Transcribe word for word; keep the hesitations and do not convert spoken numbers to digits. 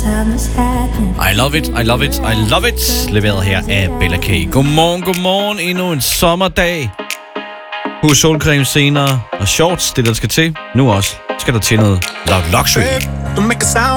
I love it, I love it, I love it. Leveret her af Bella K. Godmorgen, godmorgen. Endnu en sommerdag. Husk solcreme senere og shorts, det der skal til. Nu også skal der til noget loud luxury.